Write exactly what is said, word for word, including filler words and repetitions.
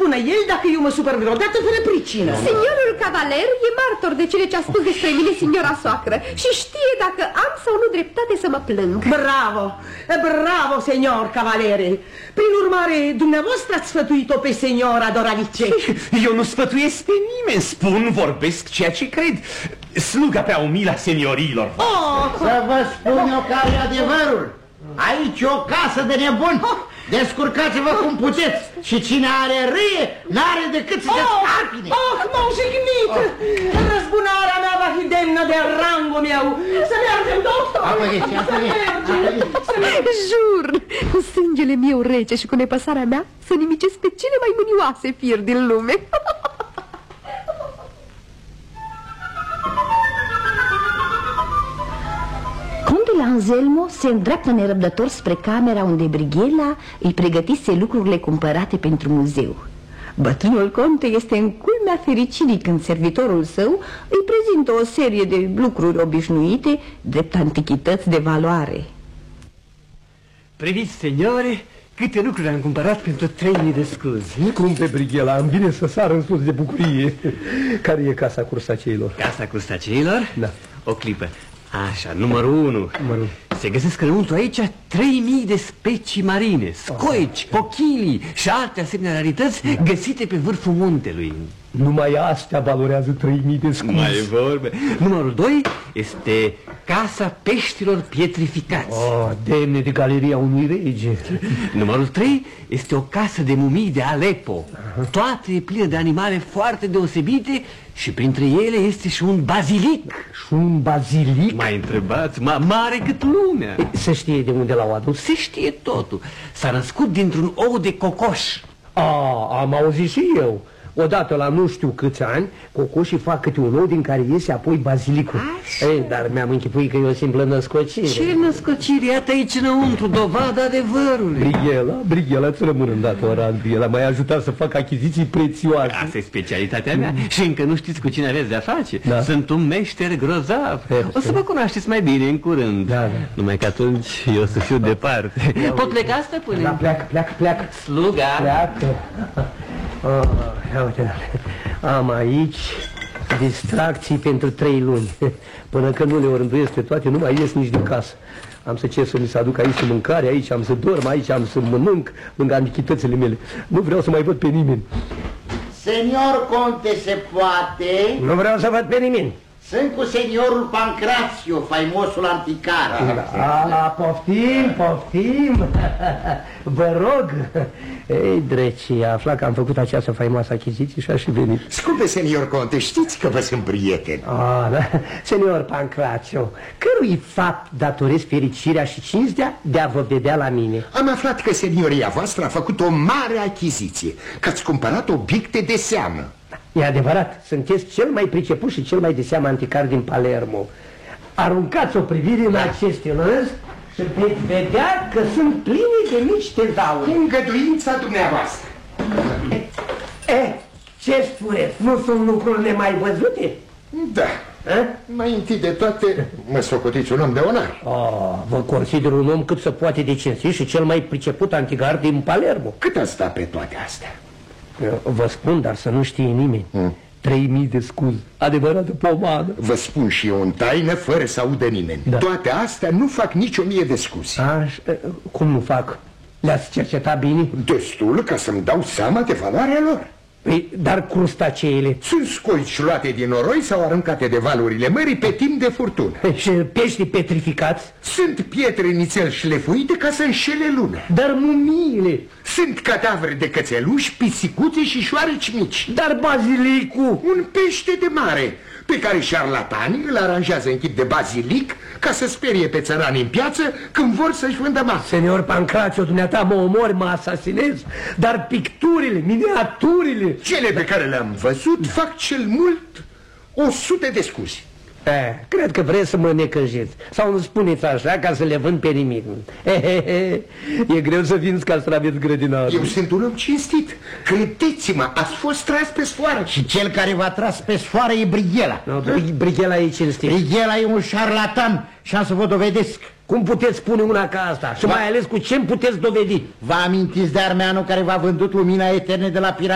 spună el dacă eu mă supăr vreodată fără pricină. Signorul Cavaleru e martor de cele ce a spus despre mine signora soacră și știe dacă am sau nu dreptate să mă plâng. Bravo, bravo, signor Cavaliere. Prin urmare, dumneavoastră ați sfătuit-o pe signora Doralice. Eu nu sfătuiesc pe nimeni, spun, vorbesc ceea ce cred. Sluga prea umilă a seniorilor. Oh! Să vă spun eu care e adevărul. Aici e o casă de nebuni. Descurcați-vă cum puteți. Și cine are râie, n-are decât să se scarpine. Oh, m-au jignit. Răzbunarea mea va fi demnă de rangul meu. Să mergem, doctor. Să mergem. Jur, cu sângele meu rece și cu nepăsarea mea să nimicesc pe cele mai mânioase firi din lume. Contele Anselmo se îndreaptă nerăbdător spre camera unde Brighella îi pregătise lucrurile cumpărate pentru muzeu. Bătrânul conte este în culmea fericirii când servitorul său îi prezintă o serie de lucruri obișnuite drept antichități de valoare. Priviți, seniore, câte lucruri am cumpărat pentru trei mii de scuzi. Cumpe, Brighella, îmi vine să sar în sus de bucurie. Care e casa cursaceilor? Casa cursaceilor? Da. O clipă. Așa, numărul unu. Numărul. Se găsesc înăuntru aici trei mii de specii marine, scoici, cochilii și alte asemenea rarități găsite pe vârful muntelui. Numai astea valorează trei mii de scuzi. Mai vorbe. Numărul doi este Casa Peștilor Pietrificați. Oh, demne de galeria unui rege. Numărul trei este o casă de mumii de Aleppo. Toate pline de animale foarte deosebite și printre ele este și un bazilic. Și un bazilic? Mai întrebați, ma mare cât lumea. Se știe de unde l-au adus? Se știe totul. S-a născut dintr-un ou de cocoș. A, am auzit și eu. Odată la nu știu câți ani, cocoșii fac câte un ou din care iese apoi bazilicul. Ei, dar mi-am închipuit că e o simplă născocire. Ce născocire? Iată aici înăuntru, dovada adevărului. Brighella, Brighella, îți rămân îndatorat. Brighella m-ai ajutat să fac achiziții prețioase. Asta e specialitatea mea și încă nu știți cu cine aveți de-a face. Da. Sunt un meșter grozav. O să vă cunoașteți mai bine în curând. Da, da. Numai că atunci eu să fiu departe. Pot pleca, stăpâne? Da, pleacă, pleacă, pleacă. Sluga. Pleacă. Oh, ia uite, am aici distracții pentru trei luni. Până când nu le orânduiesc pe toate, nu mai ies nici din casă. Am să cer să mi se aduc aici mâncare, aici am să dorm, aici am să mănânc, lângă antichitățile mele. Nu vreau să mai văd pe nimeni. Senior conte, se poate? Nu vreau să văd pe nimeni. Sunt cu seniorul Pancrațiu, faimosul anticar. A, poftim, poftim. Vă rog. Ei, dreci, a aflat că am făcut această faimoasă achiziție și a și venit. Scumpe senior conte, știți că vă sunt prieteni. Ah, da. Senior Pancrațiu, cărui fapt datorez fericirea și cinstea de a vă vedea la mine? Am aflat că senioria voastră a făcut o mare achiziție, că ați cumpărat obiecte de seamă. E adevărat, sunteți cel mai priceput și cel mai de seamă anticar din Palermo. Aruncați o privire în aceste lăzi și veți vedea că sunt pline de mici tezauri. Cu îngăduința dumneavoastră. Eh, ce spuneți? Nu sunt lucruri nemai văzute? Da. A? Mai întâi de toate, mă socotiți un om de onoare. Oh, vă consider un om cât se poate de cinstit și cel mai priceput anticar din Palermo. Cât ați stat pe toate astea? Vă spun, dar să nu știe nimeni. Hmm. Trei mii de scuzi, adevărată pomană. Vă spun și eu în taină, fără să audă nimeni. Da. Toate astea nu fac nici o mie de scuzi. Aș, cum nu fac? Le-ați cercetat bine? Destul ca să-mi dau seama de valoarea lor. Păi, dar crustaceele? Sunt scoici luate din noroi sau aruncate de valurile mării pe timp de furtună. Și pești petrificați? Sunt pietre nițel șlefuite ca să înșele lumea. Dar mumiile? Sunt cadavre de cățeluși, pisicuțe și șoareci mici. Dar bazilicul? Un pește de mare pe care șarlatanii îl aranjează în chip de bazilic ca să sperie pe țărani în piață când vor să-și vândă masă. Senior Pancrațiu, dumneata mă omori, mă asasinez, dar picturile, miniaturile... Cele pe care le-am văzut fac cel mult o sută de scuzi. Eh, cred că vreți să mă necăjiți. Sau nu spuneți așa ca să le vând pe nimic. Eh, eh, eh. E greu să vinzi castraveți grădinar. Eu sunt un om cinstit. Credeți-mă, ați fost tras pe sfoară. Și cel care v-a tras pe sfoară e Brighella. No, Brighella e cinstit. Brighella e un șarlatan și am să vă dovedesc. Cum puteți spune una ca asta? Și mai ales cu ce puteți dovedi? Vă amintiți de armeanul care v-a vândut lumina eterne de la piramidă?